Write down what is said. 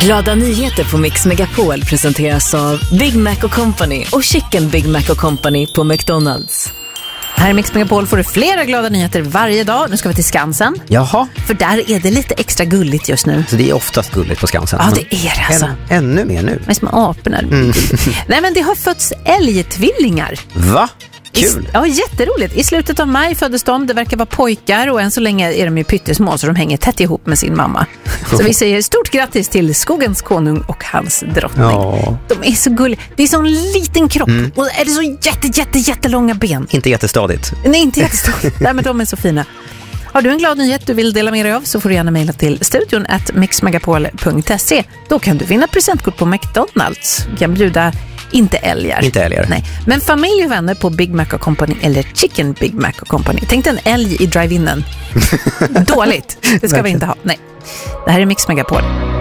Glada nyheter på Mix Megapol presenteras av Big Mac & Company och Chicken Big Mac & Company på McDonald's. Här i Mix Megapol får du flera glada nyheter varje dag. Nu ska vi till Skansen. Jaha. För där är det lite extra gulligt just nu. Så det är oftast gulligt på Skansen. Ja, det är det alltså. Ännu mer nu. Med små aporna. Nej, men det har fötts älgtvillingar. Va? Kul. Ja, jätteroligt. I slutet av maj föddes de. Det verkar vara pojkar och än så länge är de ju pyttesmå så de hänger tätt ihop med sin mamma. Så vi säger stort grattis till skogens konung och hans drottning. Ja. De är så gulliga. Det är så en liten kropp och är det så jättelånga ben. Inte jättestadigt. Nej, inte jättestadigt. Nej, men de är så fina. Har du en glad nyhet du vill dela med dig av så får du gärna mejla till studion@mixmegapol.se. Då kan du vinna presentkort på McDonald's. Du kan bjuda inte älgar. Inte älgar. Nej. Men familj och vänner på Big Mac & Company eller Chicken Big Mac & Company. Tänk en älg i drive-inen. Dåligt. Det ska vi inte ha. Nej. Det här är Mix Megapol.